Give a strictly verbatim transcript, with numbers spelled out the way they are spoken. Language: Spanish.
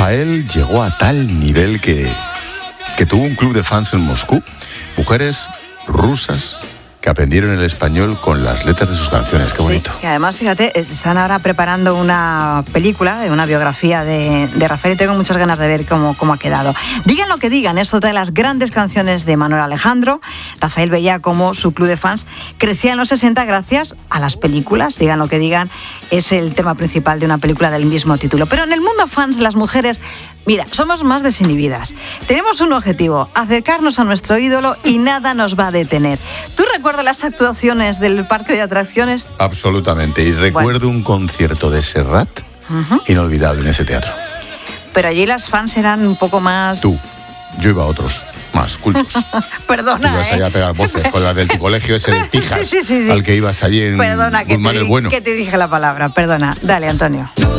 Rafael llegó a tal nivel que, que tuvo un club de fans en Moscú, mujeres rusas que aprendieron el español con las letras de sus canciones. Qué bonito. Sí, y además, fíjate, están ahora preparando una película, una biografía de, de Rafael, y tengo muchas ganas de ver cómo, cómo ha quedado. Digan lo que digan, es otra de las grandes canciones de Manuel Alejandro. Rafael veía cómo su club de fans crecía en los sesenta gracias a las películas. Digan lo que digan, es el tema principal de una película del mismo título. Pero en el mundo fans, las mujeres, mira, somos más desinhibidas. Tenemos un objetivo, acercarnos a nuestro ídolo y nada nos va a detener. ¿Tú recuerdas las actuaciones del parque de atracciones? Absolutamente. Y recuerdo bueno. un concierto de Serrat uh-huh. inolvidable en ese teatro. Pero allí las fans eran un poco más... Tú. Yo iba a otros. Más cultos. Perdona, Tú ibas ¿eh? allá a pegar voces con las del tu colegio ese de pijas, sí, sí, sí, sí. al que ibas allí en Perdona, que Guzmán te, el Bueno. que te dije la palabra. Perdona. Dale, Antonio.